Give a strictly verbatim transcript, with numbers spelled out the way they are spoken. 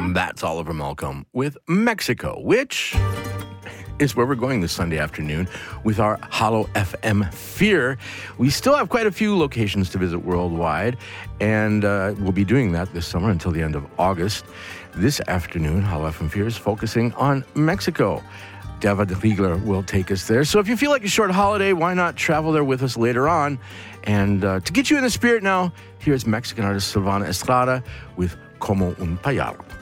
That's Oliver Malcolm with Mexico, which is where we're going this Sunday afternoon with our Halo F M Fear. We still have quite a few locations to visit worldwide, and uh, we'll be doing that this summer until the end of August. This afternoon, Halo F M Fear is focusing on Mexico. David Riegler will take us there. So if you feel like a short holiday, why not travel there with us later on? And uh, to get you in the spirit now, here's Mexican artist Silvana Estrada with Como un Payaro.